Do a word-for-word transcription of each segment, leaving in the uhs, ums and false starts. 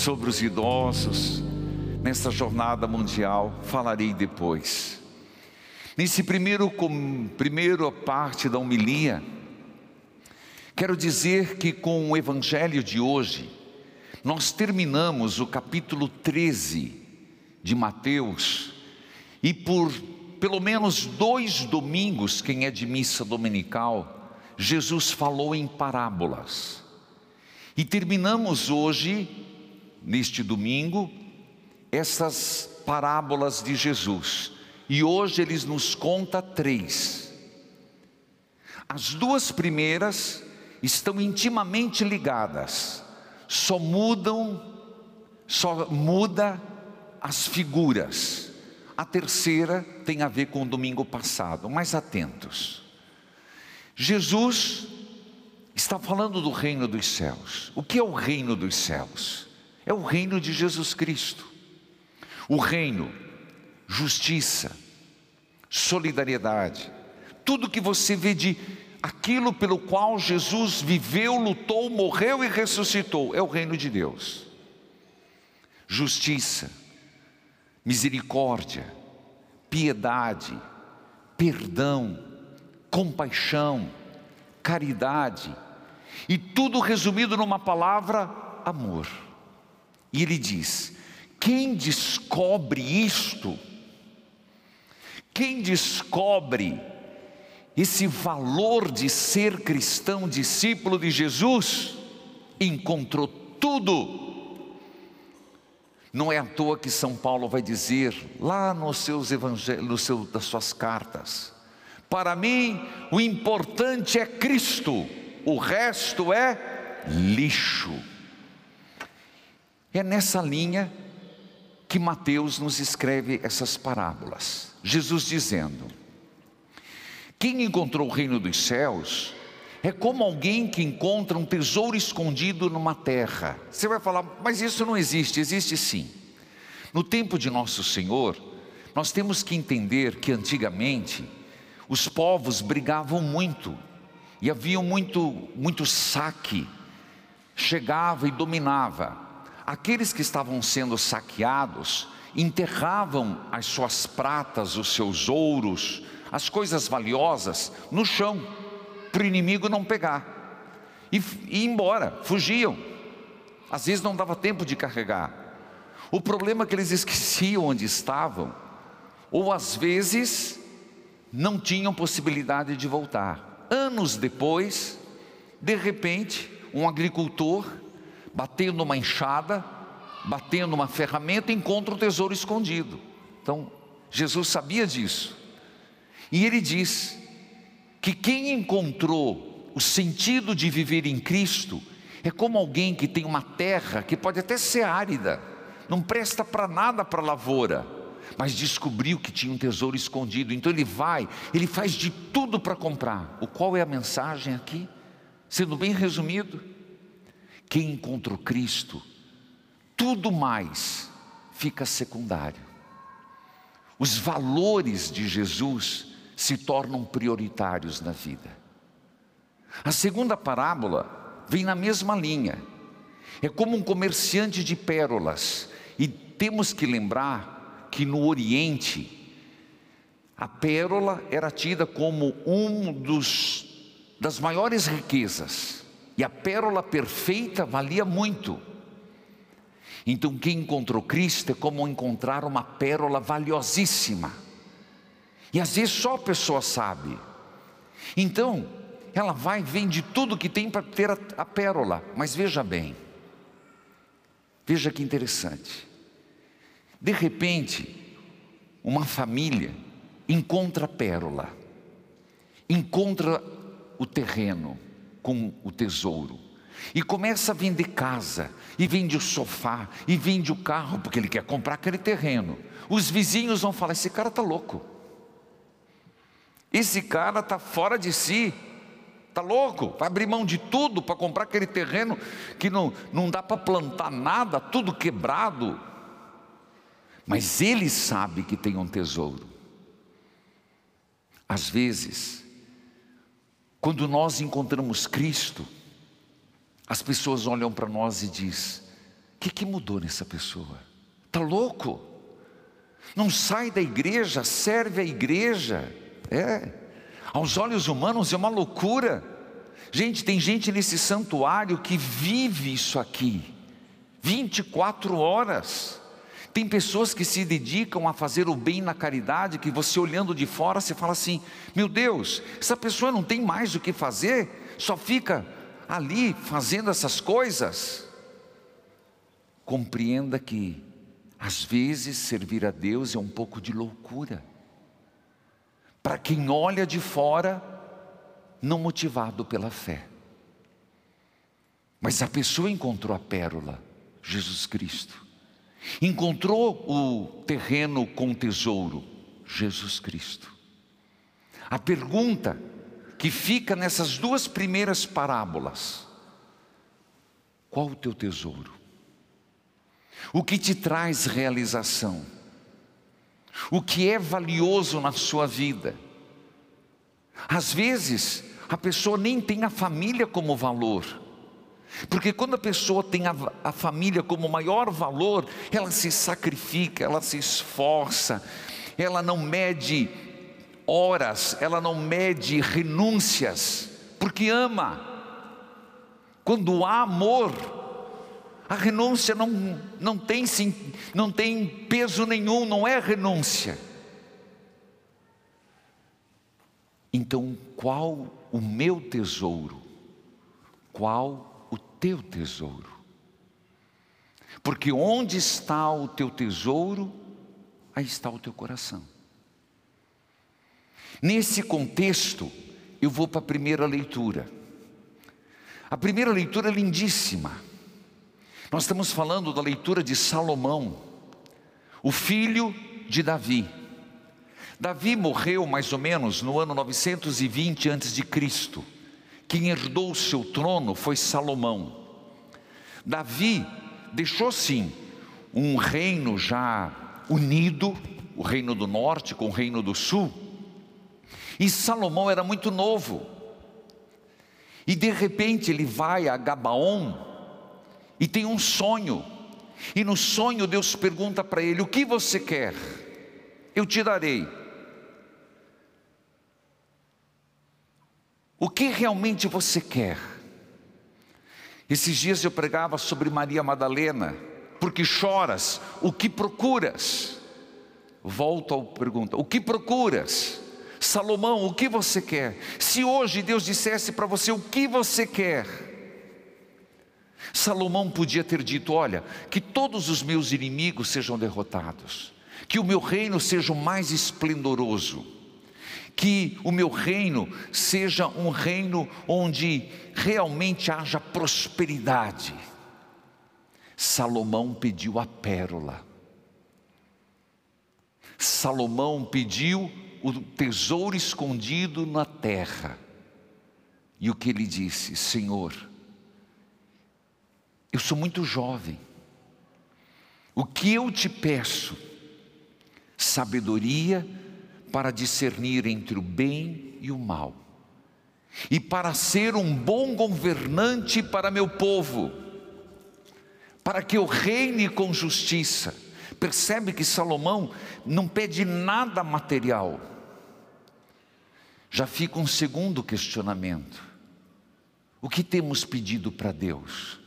sobre os idosos, nessa jornada mundial, falarei depois. Nesse primeiro, com, primeira parte da homilia, quero dizer que com o evangelho de hoje, nós terminamos o capítulo treze de Mateus, e por pelo menos dois domingos, quem é de missa dominical, Jesus falou em parábolas. E terminamos hoje, neste domingo, essas parábolas de Jesus. E hoje ele nos conta três. As duas primeiras estão intimamente ligadas, só mudam, só muda as figuras. A terceira tem a ver com o domingo passado, mais atentos. Jesus está falando do reino dos céus. O que é o reino dos céus? É o reino de Jesus Cristo. O reino, justiça, solidariedade, tudo que você vê de aquilo pelo qual Jesus viveu, lutou, morreu e ressuscitou, é o reino de Deus. Justiça, misericórdia, piedade, perdão, compaixão, caridade, e tudo resumido numa palavra: amor. E ele diz: quem descobre isto, quem descobre esse valor de ser cristão, discípulo de Jesus, encontrou tudo. Não é à toa que São Paulo vai dizer lá nos seus evangelhos, no seu, das suas cartas: para mim o importante é Cristo, o resto é lixo. É nessa linha que Mateus nos escreve essas parábolas. Jesus dizendo: quem encontrou o reino dos céus é como alguém que encontra um tesouro escondido numa terra. Você vai falar, mas isso não existe. Existe sim. No tempo de Nosso Senhor, nós temos que entender que antigamente os povos brigavam muito, e havia muito, muito saque, chegava e dominava. Aqueles que estavam sendo saqueados enterravam as suas pratas, os seus ouros, as coisas valiosas no chão, para o inimigo não pegar, e, e ir embora, fugiam. Às vezes não dava tempo de carregar. O problema é que eles esqueciam onde estavam, ou às vezes não tinham possibilidade de voltar. Anos depois, de repente, um agricultor, batendo uma enxada, batendo uma ferramenta, encontra um tesouro escondido. Então, Jesus sabia disso. E ele diz que quem encontrou o sentido de viver em Cristo é como alguém que tem uma terra que pode até ser árida, não presta para nada para a lavoura, mas descobriu que tinha um tesouro escondido. Então ele vai, ele faz de tudo para comprar. O qual é a mensagem aqui? Sendo bem resumido: quem encontra o Cristo, tudo mais fica secundário. Os valores de Jesus se tornam prioritários na vida. A segunda parábola vem na mesma linha. É como um comerciante de pérolas. E temos que lembrar que no Oriente, a pérola era tida como um dos das maiores riquezas. E a pérola perfeita valia muito. Então quem encontrou Cristo é como encontrar uma pérola valiosíssima. E às vezes só a pessoa sabe. Então ela vai, vende tudo que tem para ter a, a pérola. Mas veja bem, veja que interessante. De repente, uma família encontra a pérola, encontra o terreno com o tesouro, e começa a vender casa, e vende o sofá, e vende o carro, porque ele quer comprar aquele terreno. Os vizinhos vão falar: esse cara está louco, esse cara está fora de si, está louco, vai abrir mão de tudo para comprar aquele terreno que não, não dá para plantar nada, tudo quebrado. Mas ele sabe que tem um tesouro. Às vezes, quando nós encontramos Cristo, as pessoas olham para nós e dizem: o que, que mudou nessa pessoa? Está louco? Não sai da igreja, serve a igreja. É, aos olhos humanos é uma loucura. Gente, tem gente nesse santuário que vive isso aqui, vinte e quatro horas. Tem pessoas que se dedicam a fazer o bem na caridade, que você olhando de fora, você fala assim, meu Deus, essa pessoa não tem mais o que fazer, só fica ali fazendo essas coisas. Compreenda que, às vezes, servir a Deus é um pouco de loucura. Para quem olha de fora, não motivado pela fé. Mas a pessoa encontrou a pérola, Jesus Cristo. Encontrou o terreno com tesouro, Jesus Cristo. A pergunta que fica nessas duas primeiras parábolas: qual o teu tesouro? O que te traz realização? O que é valioso na sua vida? Às vezes, a pessoa nem tem a família como valor. Porque quando a pessoa tem a, a família como maior valor, ela se sacrifica, ela se esforça, ela não mede horas, ela não mede renúncias, porque ama. Quando há amor, a renúncia não, não, tem, não tem peso nenhum, não é renúncia. Então, qual o meu tesouro? Qual o teu tesouro? Porque onde está o teu tesouro, aí está o teu coração. Nesse contexto, eu vou para a primeira leitura. A primeira leitura é lindíssima. Nós estamos falando da leitura de Salomão, o filho de Davi. Davi morreu mais ou menos no ano novecentos e vinte antes de Cristo. Quem herdou o seu trono foi Salomão. Davi deixou sim um reino já unido, o reino do norte com o reino do sul. E Salomão era muito novo. E de repente ele vai a Gabaon e tem um sonho. E no sonho Deus pergunta para ele: o que você quer? Eu te darei. O que realmente você quer? Esses dias eu pregava sobre Maria Madalena. Porque choras? O que procuras? Volto à pergunta: o que procuras? Salomão, o que você quer? Se hoje Deus dissesse para você o que você quer, Salomão podia ter dito: olha, que todos os meus inimigos sejam derrotados, que o meu reino seja o mais esplendoroso, que o meu reino seja um reino onde realmente haja prosperidade. Salomão pediu a pérola. Salomão pediu o tesouro escondido na terra. E o que ele disse: Senhor, eu sou muito jovem, o que eu te peço? Sabedoria para discernir entre o bem e o mal, e para ser um bom governante para meu povo, para que eu reine com justiça. Percebe que Salomão não pede nada material. Já fica um segundo questionamento: o que temos pedido para Deus?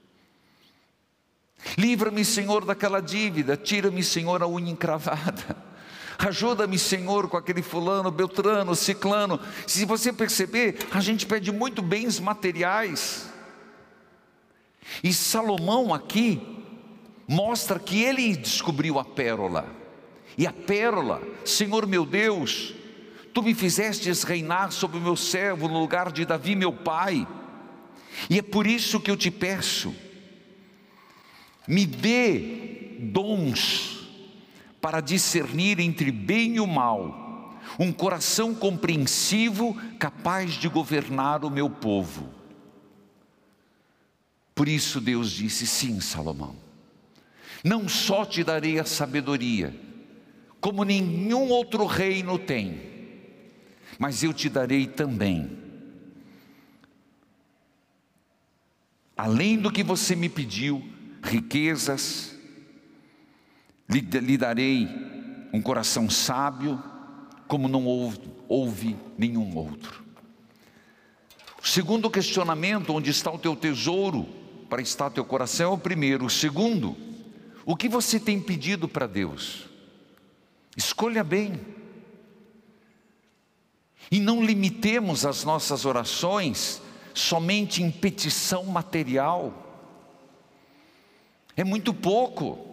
Livra-me, Senhor, daquela dívida. Tira-me, Senhor, a unha encravada. Ajuda-me, Senhor, com aquele fulano, beltrano, ciclano. Se você perceber, a gente pede muito bens materiais. E Salomão aqui mostra que ele descobriu a pérola. E a pérola: Senhor meu Deus, Tu me fizestes reinar sobre o meu servo no lugar de Davi meu pai. E é por isso que eu te peço, me dê dons para discernir entre bem e o mal, um coração compreensivo, capaz de governar o meu povo. Por isso Deus disse: sim, Salomão, não só te darei a sabedoria, como nenhum outro reino tem, mas eu te darei também, além do que você me pediu, riquezas, lhe, lhe darei um coração sábio, como não houve, houve nenhum outro. O segundo questionamento, onde está o teu tesouro, para estar o teu coração, é o primeiro. O segundo, o que você tem pedido para Deus? Escolha bem. E não limitemos as nossas orações somente em petição material. É muito pouco.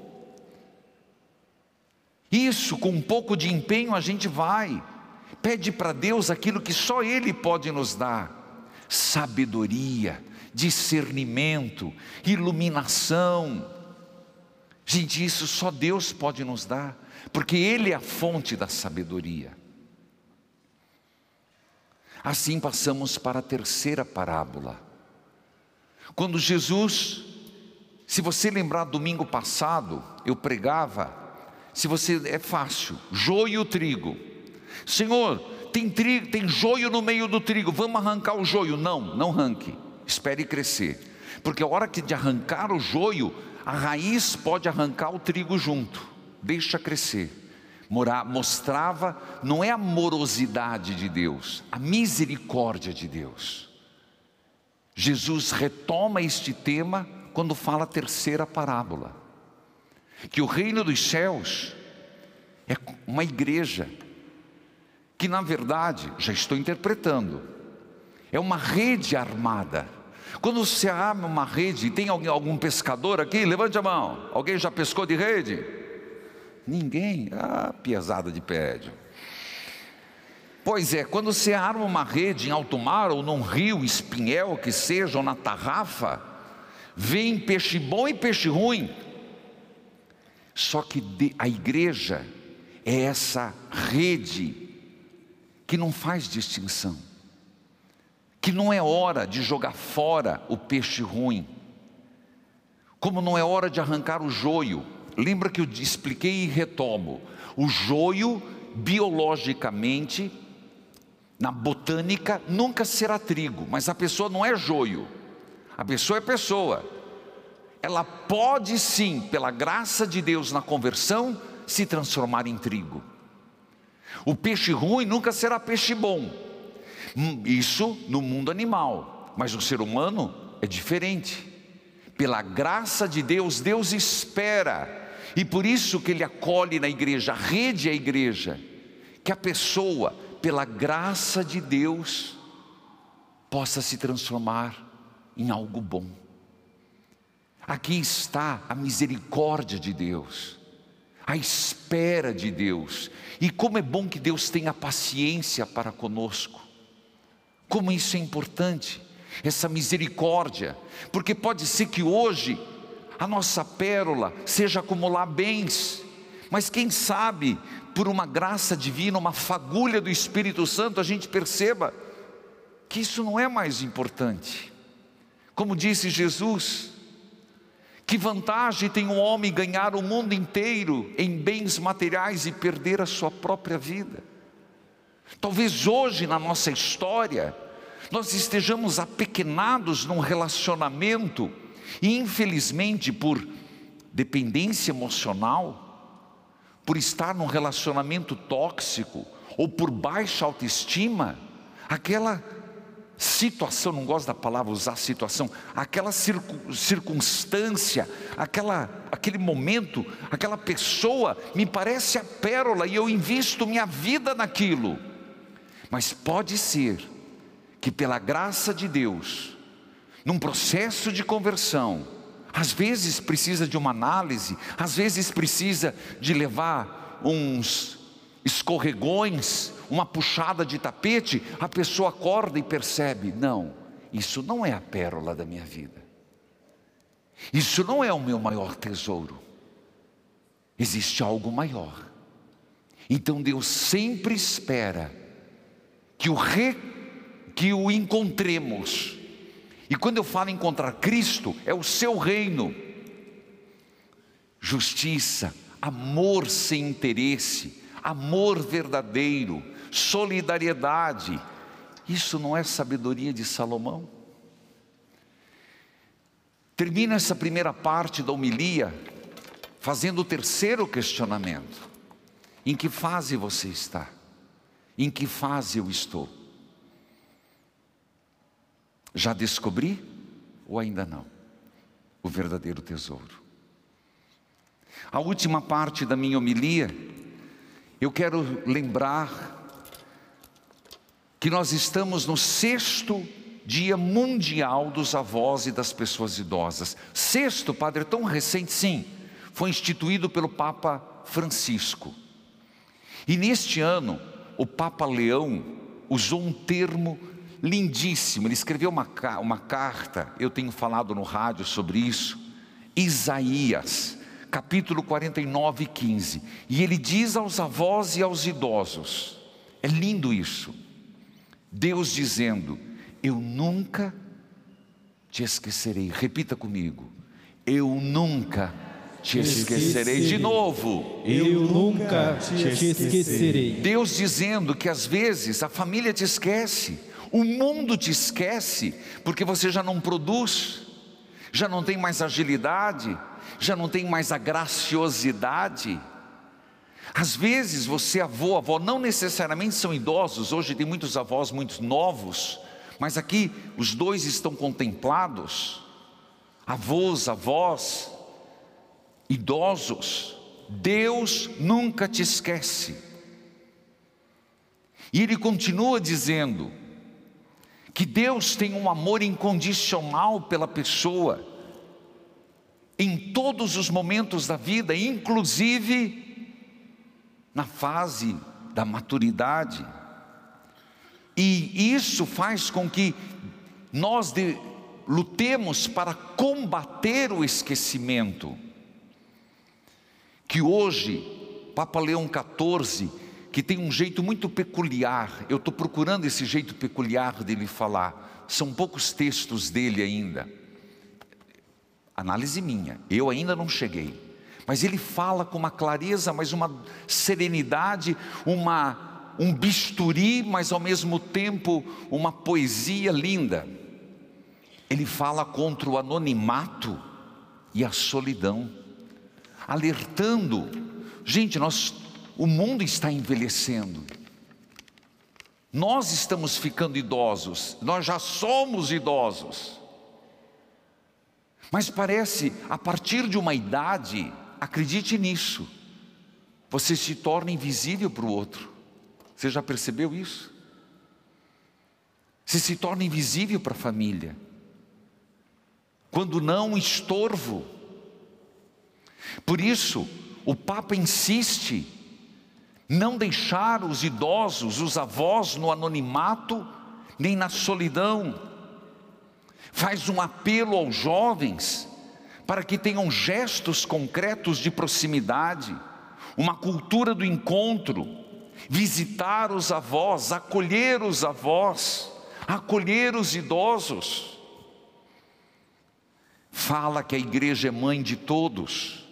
Isso, com um pouco de empenho, a gente vai. Pede para Deus aquilo que só Ele pode nos dar: sabedoria, discernimento, iluminação. Gente, isso só Deus pode nos dar, porque Ele é a fonte da sabedoria. Assim passamos para a terceira parábola. Quando Jesus, se você lembrar, domingo passado, eu pregava, se você, é fácil, joio e trigo. Senhor, tem, trigo, tem joio no meio do trigo, vamos arrancar o joio. Não, não arranque, espere crescer. Porque a hora que de arrancar o joio, a raiz pode arrancar o trigo junto. Deixa crescer. Mostrava, não é a morosidade de Deus, a misericórdia de Deus. Jesus retoma este tema quando fala a terceira parábola, que o reino dos céus é uma igreja, que na verdade, já estou interpretando, é uma rede armada. Quando você arma uma rede, tem alguém, algum pescador aqui? Levante a mão. Alguém já pescou de rede? Ninguém. Ah, piazada de prédio. Pois é, quando você arma uma rede em alto mar, ou num rio, espinhel que seja, ou na tarrafa, vem peixe bom e peixe ruim. Só que a igreja é essa rede que não faz distinção, que não é hora de jogar fora o peixe ruim, como não é hora de arrancar o joio. Lembra que eu expliquei e retomo: o joio, biologicamente, na botânica, nunca será trigo, mas a pessoa não é joio, a pessoa é pessoa. Ela pode sim, pela graça de Deus na conversão, se transformar em trigo. O peixe ruim nunca será peixe bom, isso no mundo animal, mas no ser humano é diferente. Pela graça de Deus, Deus espera, e por isso que Ele acolhe na igreja, a rede é a igreja, que a pessoa, pela graça de Deus, possa se transformar em algo bom. Aqui está a misericórdia de Deus, a espera de Deus, e como é bom que Deus tenha paciência para conosco, como isso é importante, essa misericórdia, porque pode ser que hoje a nossa pérola seja acumular bens, mas quem sabe, por uma graça divina, uma fagulha do Espírito Santo, a gente perceba que isso não é mais importante. Como disse Jesus, que vantagem tem um homem ganhar o mundo inteiro em bens materiais e perder a sua própria vida? Talvez hoje na nossa história nós estejamos apequenados num relacionamento, e infelizmente por dependência emocional, por estar num relacionamento tóxico, ou por baixa autoestima, aquela situação, não gosto da palavra usar situação, aquela circun, circunstância, aquela, aquele momento, aquela pessoa me parece a pérola e eu invisto minha vida naquilo. Mas pode ser que pela graça de Deus, num processo de conversão, às vezes precisa de uma análise, às vezes precisa de levar uns escorregões, uma puxada de tapete, a pessoa acorda e percebe: não, isso não é a pérola da minha vida, isso não é o meu maior tesouro, existe algo maior. Então Deus sempre espera que o, re, que o encontremos, e quando eu falo encontrar Cristo, é o seu reino, justiça, amor sem interesse, amor verdadeiro, solidariedade. Isso não é sabedoria de Salomão? termina essa primeira parte da homilia fazendo o terceiro questionamento: em que fase você está? Em que fase eu estou? Já descobri ou ainda não o verdadeiro tesouro? A última parte da minha homilia, eu quero lembrar que nós estamos no sexto Dia Mundial dos Avós e das Pessoas Idosas. Sexto, padre, é tão recente? Sim, foi instituído pelo Papa Francisco. E neste ano, o Papa Leão usou um termo lindíssimo. Ele escreveu uma, uma carta, eu tenho falado no rádio sobre isso, Isaías, capítulo quarenta e nove, quinze. E ele diz aos avós e aos idosos, é lindo isso, Deus dizendo: eu nunca te esquecerei. Repita comigo: eu nunca te esquecerei. De novo: eu nunca te esquecerei. Deus dizendo que às vezes a família te esquece, o mundo te esquece, porque você já não produz, já não tem mais agilidade, já não tem mais a graciosidade. Às vezes você, avô, avó, não necessariamente são idosos, hoje tem muitos avós muito novos, mas aqui os dois estão contemplados, avós, avós, idosos. Deus nunca te esquece. E Ele continua dizendo que Deus tem um amor incondicional pela pessoa, em todos os momentos da vida, inclusive na fase da maturidade. E isso faz com que nós de, lutemos para combater o esquecimento. Que hoje, Papa Leão quatorze, que tem um jeito muito peculiar, eu estou procurando esse jeito peculiar dele falar, são poucos textos dele ainda, análise minha, eu ainda não cheguei, mas ele fala com uma clareza, mas uma serenidade, uma, um bisturi, mas ao mesmo tempo uma poesia linda. Ele fala contra o anonimato e a solidão, alertando, gente, nós, o mundo está envelhecendo, nós estamos ficando idosos, nós já somos idosos, mas parece, a partir de uma idade, acredite nisso, você se torna invisível para o outro. Você já percebeu isso? Você se torna invisível para a família, quando não, um estorvo. Por isso, o Papa insiste, não deixar os idosos, os avós no anonimato, nem na solidão. Faz um apelo aos jovens, para que tenham gestos concretos de proximidade, uma cultura do encontro, visitar os avós, acolher os avós, acolher os idosos. Fala que a igreja é mãe de todos,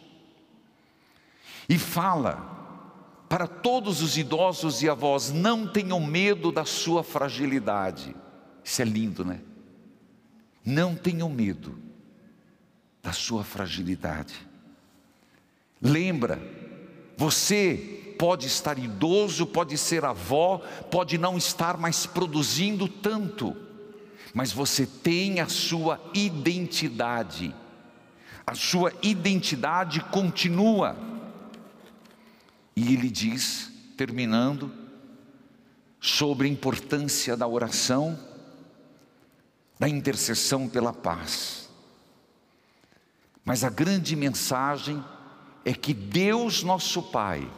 e fala para todos os idosos e avós: não tenham medo da sua fragilidade. Isso é lindo, né? Não tenham medo da sua fragilidade. Lembra, você pode estar idoso, pode ser avó, pode não estar mais produzindo tanto, mas você tem a sua identidade, a sua identidade continua. E ele diz, terminando, sobre a importância da oração, da intercessão pela paz. Mas a grande mensagem é que Deus, nosso Pai,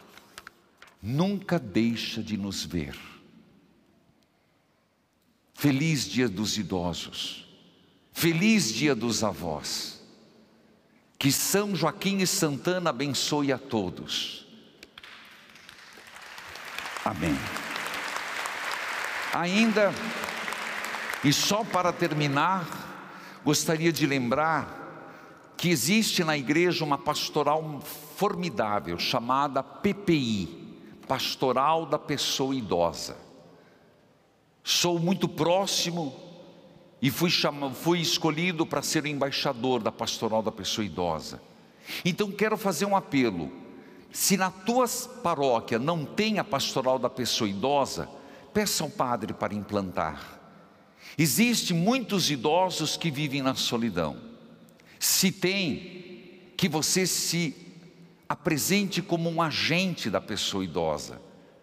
nunca deixa de nos ver. Feliz dia dos idosos, feliz dia dos avós, que São Joaquim e Santana abençoe a todos. Amém. Ainda, e só para terminar, gostaria de lembrar que existe na igreja uma pastoral formidável, chamada P P I, Pastoral da Pessoa Idosa. Sou muito próximo e fui, chama, fui escolhido para ser embaixador da pastoral da pessoa idosa. Então quero fazer um apelo: se na tua paróquia não tem a pastoral da pessoa idosa, peça ao padre para implantar. Existem muitos idosos que vivem na solidão. Se tem, que você se apresente como um agente da pessoa idosa,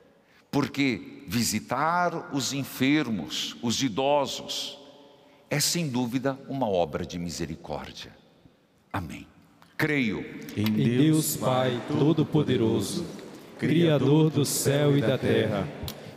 porque visitar os enfermos, os idosos, é sem dúvida uma obra de misericórdia. Amém. Creio em Deus Pai Todo-Poderoso, Criador do céu e da terra,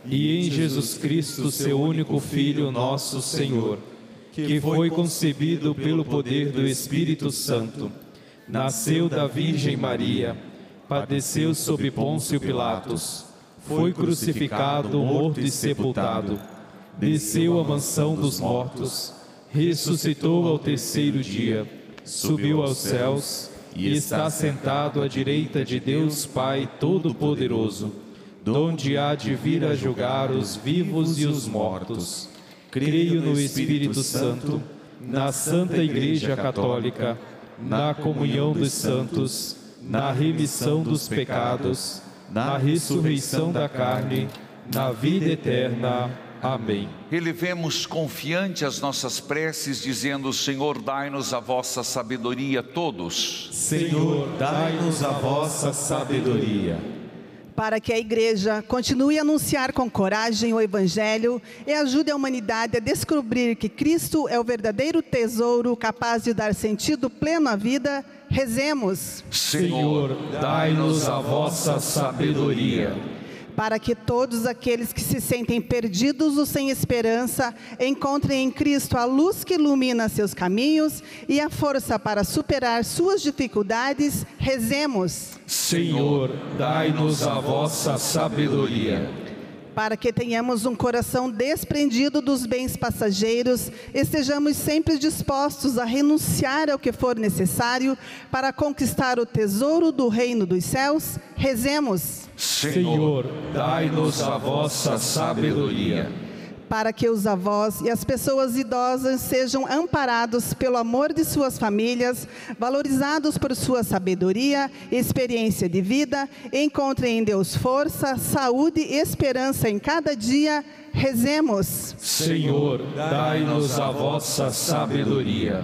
e em Jesus Cristo, seu único Filho, nosso Senhor, que foi concebido pelo poder do Espírito Santo, nasceu da Virgem Maria, padeceu sob Pôncio Pilatos, foi crucificado, morto e sepultado, desceu à mansão dos mortos, ressuscitou ao terceiro dia, subiu aos céus e está sentado à direita de Deus Pai Todo-Poderoso, donde há de vir a julgar os vivos e os mortos. Creio no Espírito Santo, na Santa Igreja Católica, na comunhão dos santos, na remissão dos pecados, na ressurreição da carne, na vida eterna. Amém. Elevemos confiante as nossas preces, dizendo: Senhor, dai-nos a vossa sabedoria todos. Senhor, dai-nos a vossa sabedoria. Para que a Igreja continue a anunciar com coragem o Evangelho e ajude a humanidade a descobrir que Cristo é o verdadeiro tesouro capaz de dar sentido pleno à vida, rezemos. Senhor, dai-nos a vossa sabedoria. Para que todos aqueles que se sentem perdidos ou sem esperança encontrem em Cristo a luz que ilumina seus caminhos e a força para superar suas dificuldades, rezemos. Senhor, dai-nos a vossa sabedoria. Para que tenhamos um coração desprendido dos bens passageiros, estejamos sempre dispostos a renunciar ao que for necessário para conquistar o tesouro do reino dos céus, rezemos. Senhor, dai-nos a vossa sabedoria. Para que os avós e as pessoas idosas sejam amparados pelo amor de suas famílias, valorizados por sua sabedoria e experiência de vida, encontrem em Deus força, saúde e esperança em cada dia, rezemos. Senhor, dai-nos a vossa sabedoria.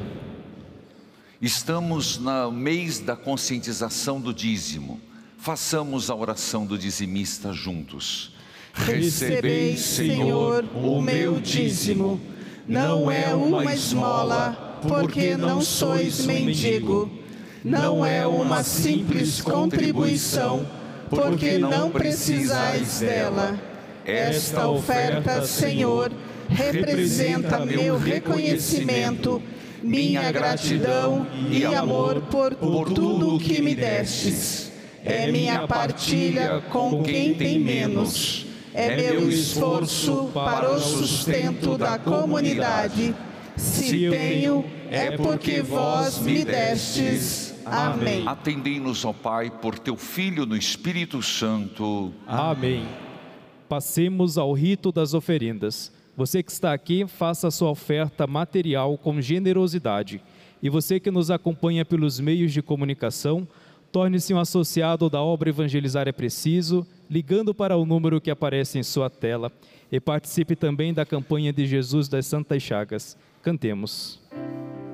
Estamos no mês da conscientização do dízimo. Façamos a oração do dizimista juntos. Recebei, Senhor, o meu dízimo. Não é uma esmola, porque não sois mendigo. Não é uma simples contribuição, porque não precisais dela. Esta oferta, Senhor, representa meu reconhecimento, minha gratidão e amor por, por tudo o que me destes. É minha partilha com quem tem menos. É meu esforço para o sustento da comunidade. Se tenho, é porque vós me destes. Amém. Atendei-nos, ó Pai, por teu Filho no Espírito Santo. Amém. Passemos ao rito das oferendas. Você que está aqui, faça a sua oferta material com generosidade. E você que nos acompanha pelos meios de comunicação, torne-se um associado da obra Evangelizar é Preciso, ligando para o número que aparece em sua tela. E participe também da campanha de Jesus das Santas Chagas. Cantemos.